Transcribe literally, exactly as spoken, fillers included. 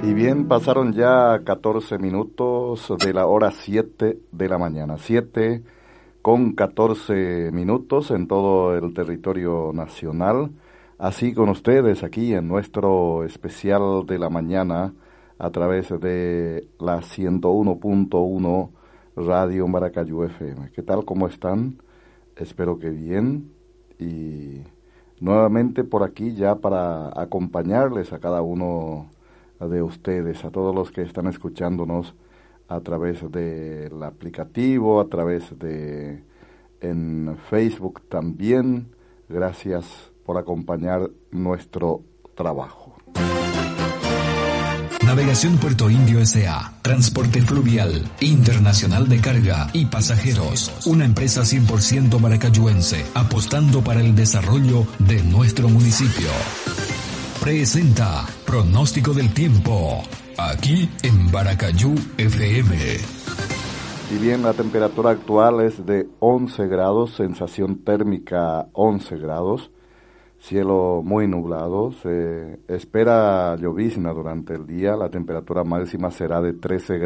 Y bien, pasaron ya catorce minutos de la hora siete de la mañana. siete con catorce minutos en todo el territorio nacional. Así con ustedes aquí en nuestro especial de la mañana a través de la ciento uno punto uno Radio Maracayú F M. ¿Qué tal? ¿Cómo están? Espero que bien. Y nuevamente por aquí ya para acompañarles a cada uno de ustedes, a todos los que están escuchándonos a través del aplicativo, a través de en Facebook también. Gracias por acompañar nuestro trabajo. Navegación Puerto Indio S A Transporte Fluvial Internacional de Carga y Pasajeros. Una empresa cien por ciento maracayuense, apostando para el desarrollo de nuestro municipio. Presenta Pronóstico del Tiempo, aquí en Maracayú F M. Y bien, la temperatura actual es de once grados, sensación térmica once grados, cielo muy nublado, se espera llovizna durante el día, la temperatura máxima será de trece grados.